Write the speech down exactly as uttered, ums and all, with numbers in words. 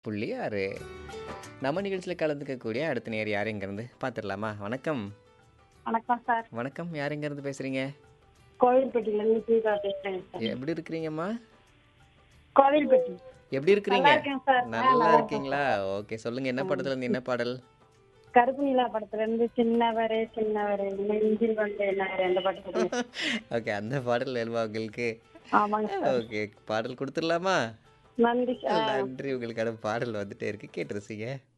புள்ளி ஆறு. நம்ம நிகழ்ச்சியில கலந்துக்கக்கூடிய அடுத்த நேயர் யார் எங்கேருந்து பார்த்துடலாமா? வணக்கம். வணக்கம் சார். வணக்கம். யார் எங்கேருந்து பேசுறீங்க? கோவில்பட்டியிலேருந்து தீபா பேசுறேங்க சார். எப்படி இருக்கிறீங்கம்மா? கோவில்பட்டி. எப்படி நல்லா இருக்கிறீங்க? இருக்கேன் சார். ஆ நல்லா நல்லா இருக்கேன் இருக்கீங்களா? சார். ஓகே. சொல்லுங்க என்ன ம். படத்துல இருந்து என்ன பாடல்? கருப்பு நிலா படத்துல இருந்து சின்னவரே சின்னவரே நெஞ்சில் வந்து என்ன அந்த பாட்டு கொடுங்க. ஓகே. அந்த பாடல் வேணுமா உங்களுக்கு? ஆமாங்க சார். ஓகே. பாடல் குடுத்துடலாமா? நன்றி சார். நன்றி. உங்களுக்கான பாடல் வந்துட்டே இருக்கு. கேட்டு ரசிங்க.